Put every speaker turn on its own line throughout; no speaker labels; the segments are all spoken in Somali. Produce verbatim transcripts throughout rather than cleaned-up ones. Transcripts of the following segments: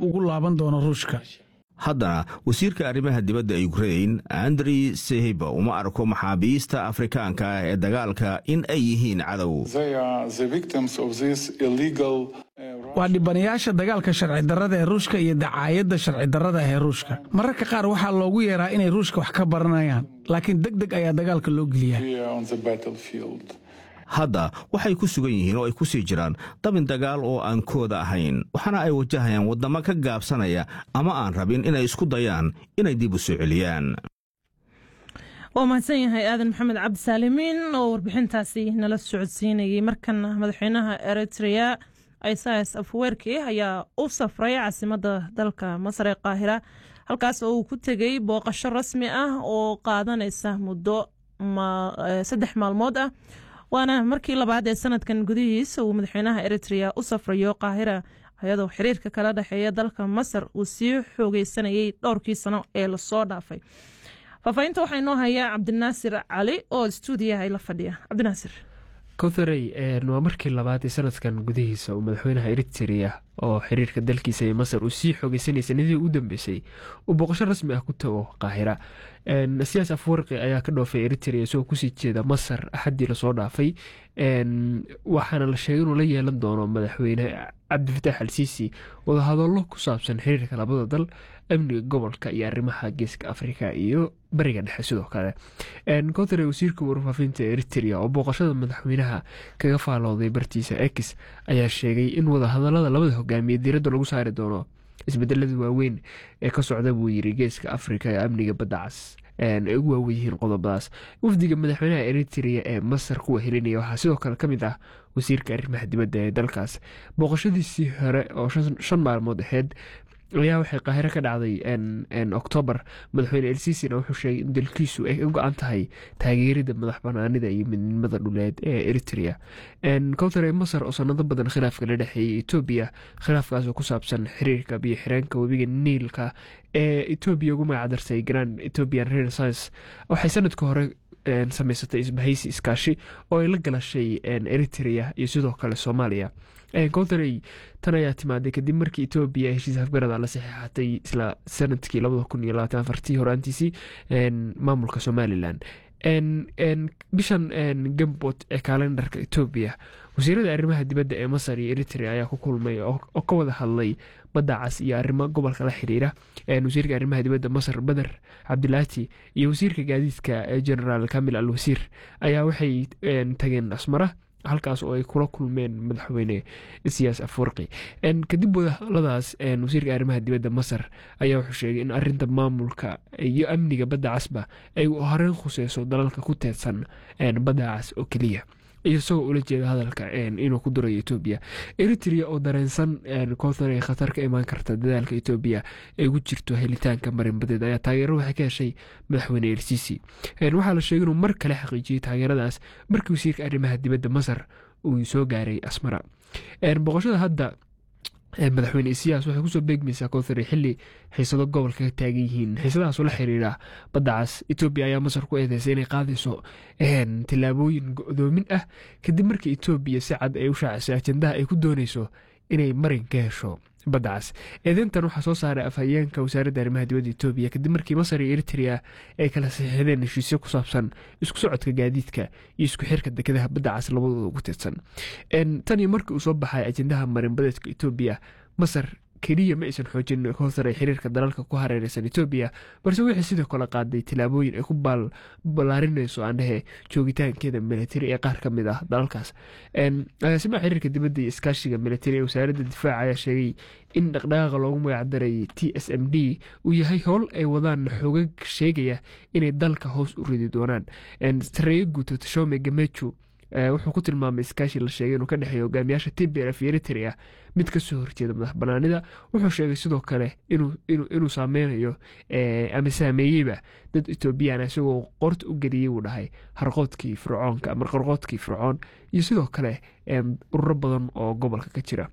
ugu laaban doono Ruushka.
haddana wasiirka arrimaha dibadda Ukraine Andriy Sybiha uma arko maxaabiista Afrikaanka ah ee dagaalka in ay yihiin cadow.
waa dhibanayaasha dagaalka sharci darrada ee Ruushka iyo dacaayadda sharci darrada ee Ruushka. mararka qaar waxaa loogu yeeraa inay Ruushka wax ka baranayaan, laakiin degdeg ayaa dagaalka loo geliyaa.
hadda waxay ku sugan yihiin oo ay ku sii jiraan dabin dagaal oo aan kooda ahayn, waxaana ay wajahayaan waddamo ka gaabsanaya ama aan rabin inay isku dayaan inay dib u soo celiyaan.
waa mahadsan yahay aadan maxamed cabdisaalimiin oo warbixintaasi nala socodsiinayay. markana madaxweynaha Eritrea Isaias Afwerki ayaa u safray caasimadda dalka Masar ee Qaahira, halkaas oo uu ku tegey booqasho rasmi ah oo qaadanaysa muddo saddex maalmood ah. waana markii labaad ee sanadkan gudihiisa uu madaxweynaha Eritrea u safrayo Qaahira, iyadoo xiriirka kala dhaxeeya dalka Masar uu sii xoogeysanayay dhowrkii sano ee la soo dhaafay. faafahinta waxaa inoo haya Cabdinaasir Cali oo stuudiyaha la fadhiya. Cabdinaasir.
Kowtharey waa markii labaad ee sanadkan gudihiisa uu madaxweynaha Eritrea oo xiriirka dalkiisa ee Masar uu sii xoogeysanayay sanadii u dambeysay uu booqasho rasmi ah ku tago Qaahira. Isaias Afwerki ayaa ka dhoofay Eritrea isagoo kusii jeeda Masar axadii lasoo dhaafay, waxaana la sheegay inuu la yeelan doono madaxweyne Cabdifatax al-Sisi wadahadallo ku saabsan xiriirka labada dal, amniga gobolka iyo arrimaha geeska Afrika iyo bariga dhexe. sidoo kale Kowtharey wasiirka warfaafinta Eritrea oo booqashada madaxweynaha kaga faalooday bartiisa X ayaa sheegay in wadahadallada labada hogaamiye diiradda lagu saari doono isbedeladii waaweyn ee ka socda buu yiri geeska Afrika ee amniga badda cas ee ugu waaweyn yihiin qodobadaas. wafdiga madaxweynaha Eritrea ee Masar kuwa helinaya waxaa sidoo kale ka mid ah wasiirka arrimaha dibadda ee dalkaas. booqashadiisii hore oo shan maalmood ahayd ayaa waxay Qaahira ka dhacday Oktoobar. madaxweyne El-Sisi wuxuu sheegay in dalkiisu ay u go'an tahay taageerida madax banaanida iyo midnimada dhuleed ee Eritrea. Kowtharey Masar oo sanado badan khilaafka la dhaxeeyay Ethiopia, khilaafkaas oo ku saabsan xiriirka biyo xireenka webiga Niilka ee Ethiopia ugu magacdarsay Grand Ethiopian Renaissance, waxay sanadka hore samaysatay isbahaysi iskaashi oo ay la galashay Eritrea iyo sidoo kale Soomaaliya. Kowtharey tan ayaa timaaday kadib markii Ethiopia heshiis afgarada la saxiixatay isla sanadkii labada kun iyo labaatan iyo afartii horaantiisii maamulka Somaliland. bishan Gambot ee kalendarka Ethiopia, wasiirada arrimaha dibadda ee Masar iyo Eritrea ayaa ku kulmay oo ka wada hadlay badda cas iyo arrimo gobolka la xiriira. wasiirka arrimaha dibadda Masar Badar Cabdilati iyo wasiirka gaadiidka General Kamil Al-Wasiir ayaa waxay tageen Asmara, halkaas oo ay kula kulmeen madaxweyne Isaias Afwerki. kadib wadahadalladaas wasiirka arrimaha dibadda Masar ayaa wuxuu sheegay in arrinta maamulka iyo amniga badda casba ay horeen khuseyso dalalka ku teedsan badda cas oo keliya, isagoo ula jeeda hadalka inuu ku durayo Ethiopia. Eritrea oo dareensan Kowtharey khatar ka imaan karta dadaalka Ethiopia ay ugu jirto helitaanka marinbadeed ayaa taageero waxay ka heshay madaxweyne El-Sisi. waxaa la sheegay inuu mar kale xaqiijiyey taageeradaas markii wasiirka arrimaha dibadda Masar uu soo gaaray Asmara. booqashada hadda madaxweyne Isaias waxay kusoo beegmaysaa Kowtharey xilli xiisado gobolka ka taagan yihiin. xiisadahaas oo la xiriira badda cas, Ethiopia ayaa Masar ku eedeysay inay qaadayso tillaabooyin go'doomin ah kadib markii Ethiopia si cad ay u shaacisay ajendaha ay ku doonayso inay marin ka hesho badda cas. eedeyntan waxaa soo saaray afhayeenka wasaaradda arrimaha dibadda Ethiopia kadib markii Masar iyo Eritrea ay kala saxiixdeen heshiisyo ku saabsan isku socodka gaadiidka iyo isku xirka dekedaha badda cas labadooda ugu tirsan. tan iyo markii uu soo baxay ajendaha marinbadeedka Ethiopia, Masar keliya ma aysan xoojin Kowtharey xiriirka dalalka ku hareeraysan Ethiopia, balse waxay sidoo kale qaaday tillaabooyin ay ku ballaarinayso aandhehe joogitaankeeda militari ee qaar ka mid ah dalalkaas. agaasimaha xiriirka dibadda iyo iskaashiga militari ee wasaaradda difaaca ayaa sheegay in dhaqdhaqaaqa loogu magacdaray T S M D uu yahay howl ay wadaan xoogag sheegaya inay dalka hoos u ridi doonaan. sareeyo guuto Tashome Gemechu wuxuu ku tilmaamay iskaashi la sheegay inuu ka dhexeeyo hogaamiyaasha T P L F iyo Eritrea mid ka soo horjeeda madax banaanida. wuxuu sheegay sidoo kale inuu inuu saameynayo ama saameeyeyba dad Ethiopian isagoo qorta u geliyay uu dhahay harqoodkii fircoonka ama qarqoodkii fircoon iyo sidoo kale ururo badan oo gobolka ka jira.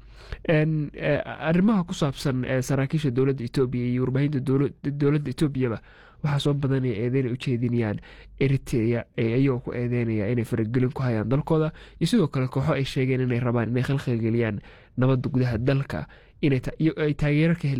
arrimaha ku saabsan saraakiisha dowladda Ethiopia iyo warbaahinta dowladda Ethiopia waxaa soo badanaya eedeyn u jeedinayaan Eritrea ayagoo ku eedeynaya inay faragelin ku hayaan dalkooda iyo sidoo kale kooxo ay sheegeen inay rabaan inay khalkhal geliyaan nabadda gudaha dalka inay taageero ka